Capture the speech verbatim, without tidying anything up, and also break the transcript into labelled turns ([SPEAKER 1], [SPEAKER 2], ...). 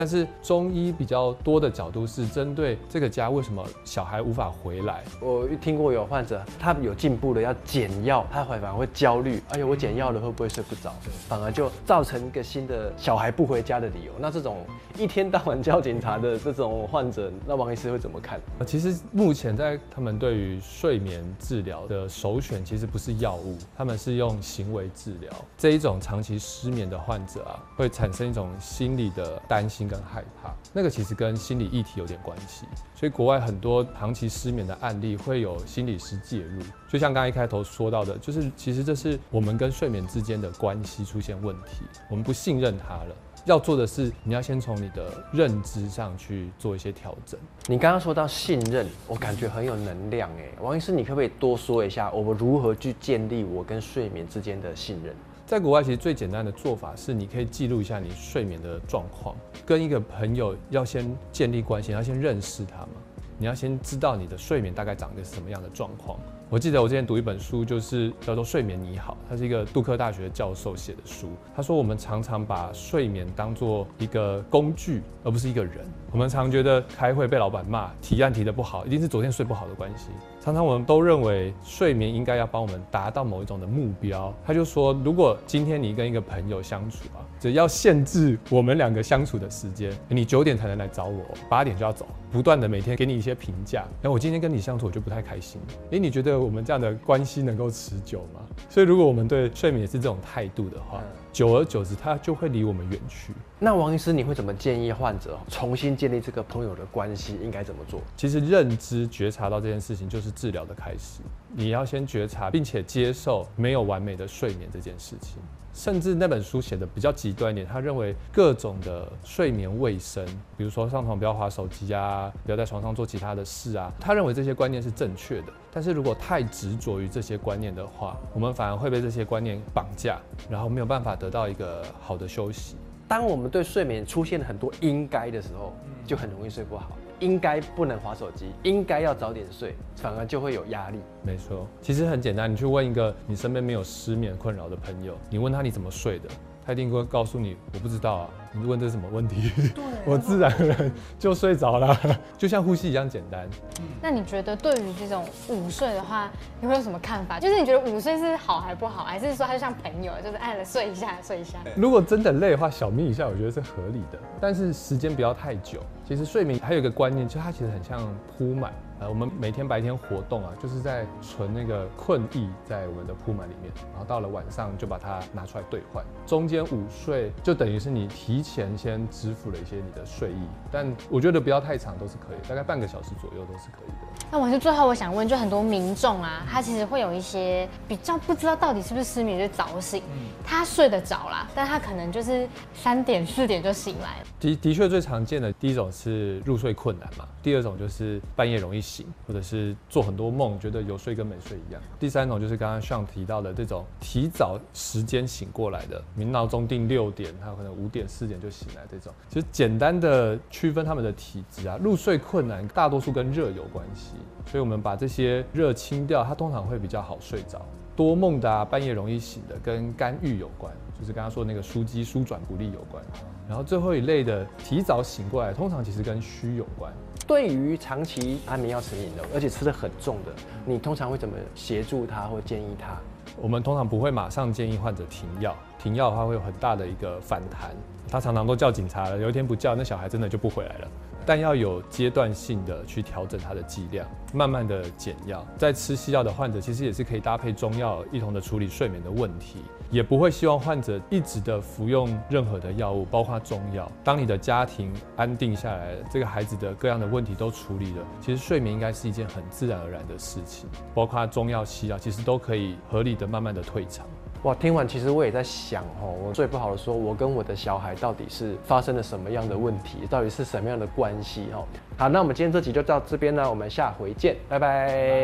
[SPEAKER 1] 但是中医比较多的角度是针对这个家为什么小孩无法回来。
[SPEAKER 2] 我听过有患者，他有进步了要减药，他反而会焦虑，哎呦我减药了会不会睡不着，反而就造成一个新的小孩不回家的理由。那这种一天到晚叫警察的这种患者，那王医师会怎么看？
[SPEAKER 1] 其实目前在他们对于睡眠治疗的首选其实不是药物，他们是用行为治疗。这一种长期失眠的患者啊，会产生一种心理的担心跟害怕，那个其实跟心理议题有点关系。所以国外很多长期失眠的案例会有心理师介入，就像刚刚一开头说到的，就是其实这是我们跟睡眠之间的关系出现问题，我们不信任它了。要做的是，你要先从你的认知上去做一些调整。
[SPEAKER 2] 你刚刚说到信任，我感觉很有能量哎，王医师，你可不可以多说一下，我们如何去建立我跟睡眠之间的信任？
[SPEAKER 1] 在国外，其实最简单的做法是，你可以记录一下你睡眠的状况。跟一个朋友要先建立关系，要先认识他嘛，你要先知道你的睡眠大概长一个什么样的状况。我记得我之前读一本书，就是叫做《睡眠你好》，它是一个杜克大学教授写的书。他说我们常常把睡眠当作一个工具，而不是一个人。我们常觉得开会被老板骂，提案提得不好，一定是昨天睡不好的关系。常常我们都认为睡眠应该要帮我们达到某一种的目标。他就说，如果今天你跟一个朋友相处啊，只要限制我们两个相处的时间，你九点才能来找我，八点就要走，不断的每天给你一些评价。哎，我今天跟你相处我就不太开心。哎，你觉得我们这样的关系能够持久吗？所以如果我们对睡眠也是这种态度的话，久而久之它就会离我们远去。
[SPEAKER 2] 那王医师，你会怎么建议患者重新建立这个朋友的关系？应该怎么做？
[SPEAKER 1] 其实认知觉察到这件事情就是治疗的开始。你要先觉察，并且接受没有完美的睡眠这件事情。甚至那本书写的比较极端一点，他认为各种的睡眠卫生，比如说上床不要滑手机啊，不要在床上做其他的事啊，他认为这些观念是正确的。但是如果太执着于这些观念的话，我们反而会被这些观念绑架，然后没有办法得到一个好的休息。
[SPEAKER 2] 当我们对睡眠出现了很多应该的时候，就很容易睡不好。应该不能滑手机，应该要早点睡，反而就会有压力。
[SPEAKER 1] 没错，其实很简单，你去问一个你身边没有失眠困扰的朋友，你问他你怎么睡的，他一定会告诉你我不知道啊。你问这是什么问题？对，我自然而然就睡着了，就像呼吸一样简单。
[SPEAKER 3] 那你觉得对于这种午睡的话，你会有什么看法？就是你觉得午睡是好还不好，还是说它就像朋友，就是按了睡一下睡一下？
[SPEAKER 1] 如果真的累的话，小眯一下，我觉得是合理的，但是时间不要太久。其实睡眠还有一个观念，就是它其实很像铺满。呃，我们每天白天活动啊，就是在存那个困意在我们的铺满里面，然后到了晚上就把它拿出来兑换。中间午睡就等于是你提前先支付了一些你的睡意，但我觉得不要太长都是可以，大概半个小时左右都是可以的。
[SPEAKER 3] 那我是最后我想问，就很多民众啊，他其实会有一些比较不知道到底是不是失眠，就是早醒，嗯、他睡得着啦，但他可能就是三点四点就醒来了。
[SPEAKER 1] 的的确最常见的第一种是入睡困难嘛，第二种就是半夜容易醒，或者是做很多梦，觉得有睡跟没睡一样。第三种就是刚刚Sean提到的这种提早时间醒过来的，你闹钟定六点，他可能五点四点就醒来这种。其实简单的区分他们的体质啊，入睡困难大多数跟热有关系，所以我们把这些热清掉，它通常会比较好睡着。多梦的啊，半夜容易醒的，跟肝郁有关，就是刚刚说的那个枢机舒转不利有关。然后最后一类的提早醒过来，通常其实跟虚有关。
[SPEAKER 2] 对于长期安眠药成瘾的，而且吃得很重的，你通常会怎么协助他或建议他？
[SPEAKER 1] 我们通常不会马上建议患者停药，停药的话会有很大的一个反弹。他常常都叫警察了，有一天不叫，那小孩真的就不回来了。但要有阶段性的去调整它的剂量，慢慢的减药。在吃西药的患者，其实也是可以搭配中药一同的处理睡眠的问题，也不会希望患者一直的服用任何的药物，包括中药。当你的家庭安定下来了，这个孩子的各样的问题都处理了，其实睡眠应该是一件很自然而然的事情，包括中药、西药，其实都可以合理的慢慢的退场。
[SPEAKER 2] 哇，听完其实我也在想哦，我睡不好的时候，我跟我的小孩到底是发生了什么样的问题，到底是什么样的关系哦？好，那我们今天这集就到这边呢，我们下回见，拜拜。